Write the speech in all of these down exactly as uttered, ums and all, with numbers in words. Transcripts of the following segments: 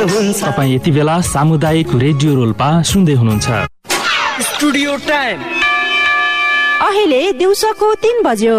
हुन्छ। तपाईँ यति बेला सामुदायिक रेडियो रोल्पा सुन्दै हुनुहुन्छ। स्टुडियो टाइम अहिले दिउँसोको तीन बज्यो।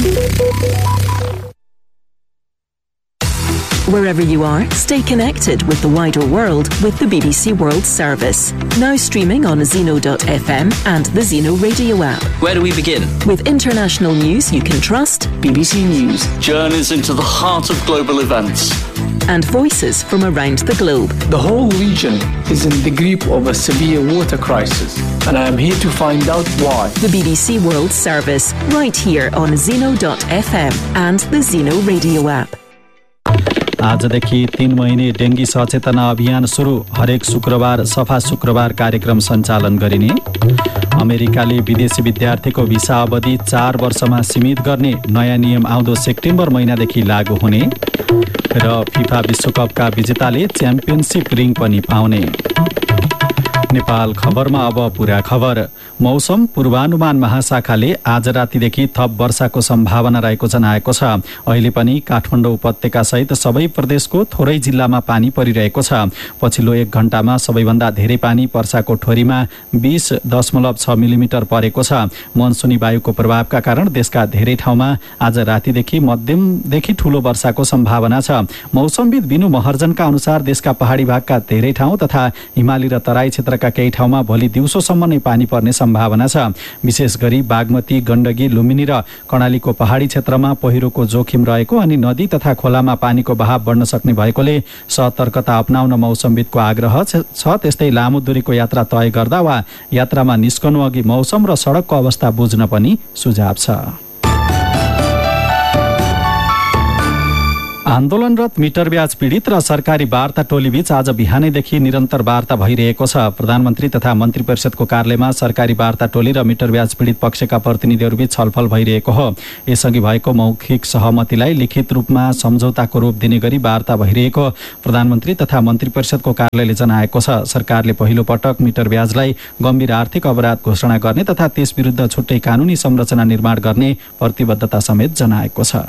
Wherever you are, stay connected with the wider world with the B B C World Service. Now streaming on zeno dot f m and the Zeno radio app. Where do we begin? With international news you can trust, B B C News. Journeys into the heart of global events. And voices from around the globe. The whole region is in the grip of a severe water crisis, and I am here to find out why. The B B C World Service, right here on zeno dot f m and the Zeno radio app. आजदेखि तीन महिने dengue सचेतना अभियान सुरु। हरेक शुक्रबार सफा शुक्रबार कार्यक्रम सञ्चालन गरिने। अमेरिकाले विदेशी विद्यार्थीको भिसा अवधि चार वर्षमा सीमित गर्ने नयाँ नियम आउँदो सेप्टेम्बर महिनादेखि लागू हुने। र फिफा विश्वकपका विजेताले च्याम्पियनशिप रिङ पनि पाउने। नेपाल खबरमा अब पूरा खबर। मौसम पूर्वानुमान महाशाखाले आज रातिदेखि थप वर्षाको सम्भावना रहेको जनाएको छ। अहिले पनि काठमाडौँ उपत्यका सहित सबै प्रदेशको थोरै जिल्लामा पानी परिरहेको छ। पछिल्लो एक घण्टामा सबैभन्दा धेरै पानी पर्साको ठोरीमा बीस दशमलव छ मिलिमिटर परेको छ। मनसुनी वायुको प्रभावका कारण देशका धेरै ठाउँमा आज रातिदेखि मध्यमदेखि ठूलो वर्षाको सम्भावना छ। मौसमविद बिनु महर्जनका अनुसार देशका पहाडी भागका धेरै ठाउँ तथा हिमाली र तराई क्षेत्रका केही ठाउँमा भोलि दिउँसोसम्म नै पानी पर्ने सम्भावना छ। विशेष गरी बागमती, गण्डकी, लुम्बिनी र कर्णालीको पहाडी क्षेत्रमा पहिरोको जोखिम रहेको अनि नदी तथा खोलामा पानीको बहाव बढ्न सक्ने भएकोले सतर्कता अपनाउन मौसमविदको आग्रह छ। त्यस्तै लामो दूरीको यात्रा तय गर्दा वा यात्रामा निस्कनु अघि मौसम र सडकको अवस्था बुझ्न पनि सुझाव छ। आन्दोलनरत मिटर ब्याज पीडित र सरकारी वार्ता टोलीबीच आज बिहानैदेखि निरन्तर वार्ता भइरहेको छ। प्रधानमन्त्री तथा मन्त्री परिषदको कार्यालयमा सरकारी वार्ता टोली र मिटर ब्याज पीडित पक्षका प्रतिनिधिहरूबीच छलफल भइरहेको हो। यसअघि भएको मौखिक सहमतिलाई लिखित रूपमा सम्झौताको रूप दिने गरी वार्ता भइरहेको प्रधानमन्त्री तथा मन्त्री परिषदको कार्यालयले जनाएको छ। सरकारले पहिलो पटक मिटर ब्याजलाई गम्भीर आर्थिक अपराध घोषणा गर्ने तथा त्यस विरुद्ध छुट्टै कानूनी संरचना निर्माण गर्ने प्रतिबद्धता समेत जनाएको छ।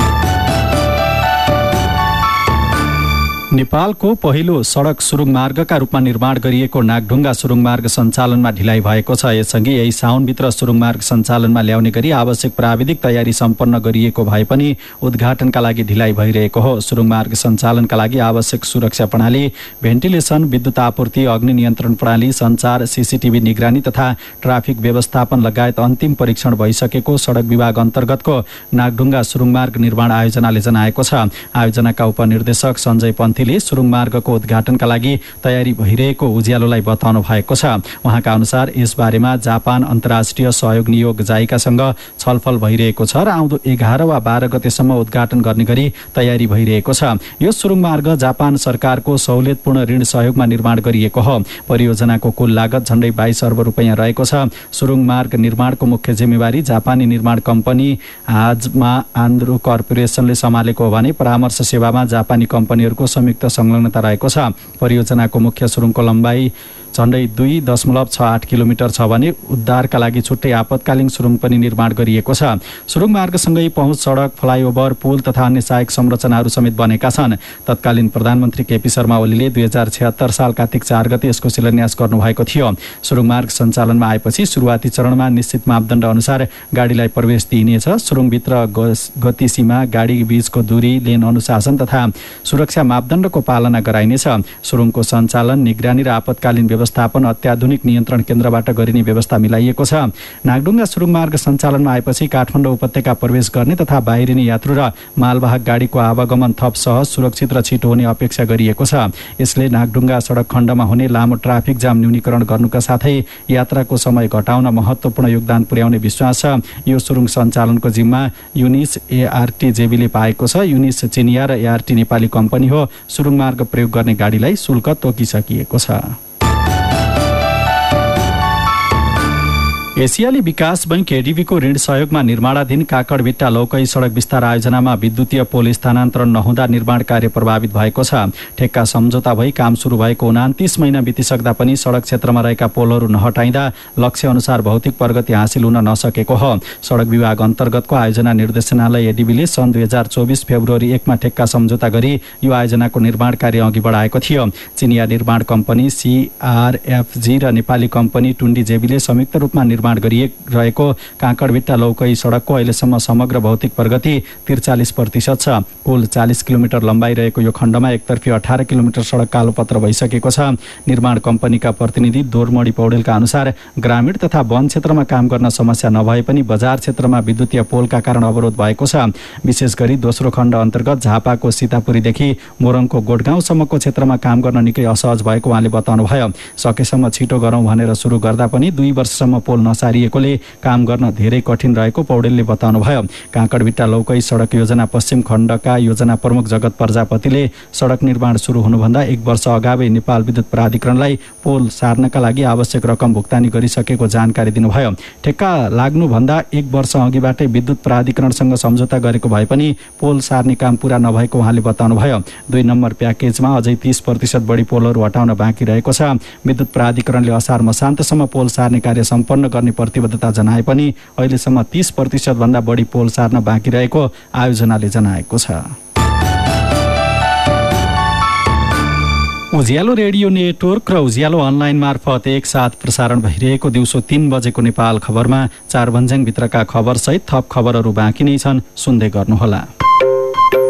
नेपालको पहिलो सडक सुरुङ मार्गका रूपमा निर्माण गरिएको नागढुङ्गा सुरुङ मार्ग सञ्चालनमा ढिलाइ भएको छ। यसअघि यही साउनभित्र सुरुङ मार्ग सञ्चालनमा ल्याउने गरी आवश्यक प्राविधिक तयारी सम्पन्न गरिएको भए पनि उद्घाटनका लागि ढिलाइ भइरहेको हो। सुरुङ मार्ग सञ्चालनका लागि आवश्यक सुरक्षा प्रणाली, भेन्टिलेसन, विद्युत आपूर्ति, अग्नि नियन्त्रण प्रणाली, सञ्चार, सीसीटीभी निगरानी तथा ट्राफिक व्यवस्थापन लगायत अन्तिम परीक्षण भइसकेको सडक विभाग अन्तर्गतको नागढुङ्गा सुरुङ मार्ग निर्माण आयोजनाले जनाएको छ। आयोजनाका उपनिर्देशक सञ्जय पन्थी सुरुङ मार्गको उद्घाटनका लागि तयारी भइरहेको उज्यालोलाई बताउनु भएको छ। उहाँका अनुसार यस बारेमा जापान अन्तर्राष्ट्रिय सहयोग नियोग जाइकासँग छलफल भइरहेको छ र आउँदो एघार वा बाह्र गतेसम्म उद्घाटन गर्ने गरी तयारी भइरहेको छ। यो सुरुङ मार्ग जापान सरकारको सहुलियतपूर्ण ऋण सहयोगमा निर्माण गरिएको हो। परियोजनाको कुल लागत झण्डै बाइस अर्ब रुपियाँ रहेको छ। सुरुङ मार्ग निर्माणको मुख्य जिम्मेवारी जापानी निर्माण कम्पनी आजमा आन्द्रो कर्पोरेसनले सम्हालेको हो भने परामर्श सेवामा जापानी कम्पनीहरूको संयुक्त संलग्नता रहेको छ। परियोजनाको मुख्य सुरुङको लम्बाइ झण्डै दुई दशमलव छ आठ किलोमिटर छ भने उद्धारका लागि छुट्टै आपतकालीन सुरुङ पनि निर्माण गरिएको छ। सुरुङ मार्गसँगै पहुँच सडक, फ्लाइओभर, पुल तथा अन्य सहायक संरचनाहरू समेत बनेका छन्। तत्कालीन प्रधानमन्त्री केपी शर्मा ओलीले दुई हजार छिहत्तर साल कार्तिक चार गते यसको शिलान्यास गर्नुभएको थियो। सुरुङ मार्ग सञ्चालनमा आएपछि सुरुवाती चरणमा निश्चित मापदण्ड अनुसार गाडीलाई प्रवेश दिइनेछ। सुरुङभित्र गति सीमा, गाडी बीचको दूरी, लेन अनुशासन तथा सुरक्षा मापदण्डको पालना गराइनेछ। सुरुङको सञ्चालन, निगरानी र आपतकालीन व्यवस्थापन अत्याधुनिक नियन्त्रण केन्द्रबाट गरिने व्यवस्था मिलाइएको छ। नागढुङ्गा सुरुङ मार्ग सञ्चालनमा आएपछि काठमाडौँ उपत्यका प्रवेश गर्ने तथा बाहिरिने यात्रु र मालवाहक गाडीको आवागमन थप सहज, सुरक्षित र छिटो हुने अपेक्षा गरिएको छ। यसले नागढुङ्गा सडक खण्डमा हुने लामो ट्राफिक जाम न्यूनीकरण गर्नुका साथै यात्राको समय घटाउन महत्त्वपूर्ण योगदान पुर्याउने विश्वास छ। यो सुरुङ सञ्चालनको जिम्मा युनिस एआरटी जेबीले पाएको छ। युनिस चिनिया र एआरटी नेपाली कम्पनी हो। सुरुङ मार्ग प्रयोग गर्ने गाडीलाई शुल्क तोकिसकिएको छ। एसियाली विकास बैंक एडिबीको ऋण सहयोगमा निर्माणाधीन काकडभिट्टा लौकै सडक विस्तार आयोजनामा विद्युतीय पोल स्थानान्तरण नहुँदा निर्माण कार्य प्रभावित भएको छ। ठेक्का सम्झौता भई काम सुरु भएको उनातिस महिना बितिसक्दा पनि सडक क्षेत्रमा रहेका पोलहरू नहटाइँदा लक्ष्य अनुसार भौतिक प्रगति हासिल हुन नसकेको हो। सडक विभाग अन्तर्गतको आयोजना निर्देशनालय एडिबीले सन् दुई हजार चौबिस फेब्रुअरी एकमा ठेक्का सम्झौता गरी यो आयोजनाको निर्माण कार्य अघि बढाएको थियो। चिनिया निर्माण कम्पनी सीआरएफजी र नेपाली कम्पनी टुन्डी जेबीले संयुक्त रूपमा निर्माण गरिरहेको काकडभिट्टा लौकै सडकको अहिलेसम्म समग्र भौतिक प्रगति त्रिचालिस प्रतिशत छ। कुल चालिस किलोमिटर लम्बाइ रहेको यो खण्डमा एकतर्फी अठार किलोमिटर सडक कालोपत्र भइसकेको छ। निर्माण कम्पनीका प्रतिनिधि दोरमणि पौडेलका अनुसार ग्रामीण तथा वन क्षेत्रमा काम गर्न समस्या नभए पनि बजार क्षेत्रमा विद्युतीय पोलका कारण अवरोध भएको छ। विशेष गरी दोस्रो खण्ड अन्तर्गत झापाको सीतापुरीदेखि मोरङको गोठगाउँसम्मको क्षेत्रमा काम गर्न निकै असहज भएको उहाँले बताउनुभयो। सकेसम्म छिटो गरौँ भनेर सुरु गर्दा पनि दुई वर्षसम्म पोल नसारिएकोले काम गर्न धेरै कठिन रहेको पौडेलले बताउनुभयो। काकडभिट्टा लौकै सडक योजना पश्चिम खण्डका योजना प्रमुख जगत प्रजापतिले सडक निर्माण सुरु हुनुभन्दा एक वर्ष अगावै नेपाल विद्युत प्राधिकरणलाई पोल सार्नका लागि आवश्यक रकम भुक्तानी गरिसकेको जानकारी दिनुभयो। ठेक्का लाग्नुभन्दा एक वर्ष अघिबाटै विद्युत प्राधिकरणसँग सम्झौता गरेको भए पनि पोल सार्ने काम पूरा नभएको उहाँले बताउनुभयो। दुई नम्बर प्याकेजमा अझै तीस प्रतिशत बढी पोलहरू हटाउन बाँकी रहेको छ। विद्युत प्राधिकरणले असार मसान्तसम्म पोल सार्ने कार्य सम्पन्न गर्ने प्रतिबद्धता जनाए पनि अहिलेसम्म तीस प्रतिशत भन्दा बढी पोल सार्न बाँकी रहेको आयोजनाले जनाएको छ। उज्यालो रेडियो नेटवर्क र उज्यालो अनलाइन मार्फत एकसाथ प्रसारण भइरहेको दिउँसो तीन बजेको नेपाल खबरमा चार भन्ज्याङभित्रका खबरसहित थप खबरहरू बाँकी नै छन्, सुन्दै गर्नुहोला।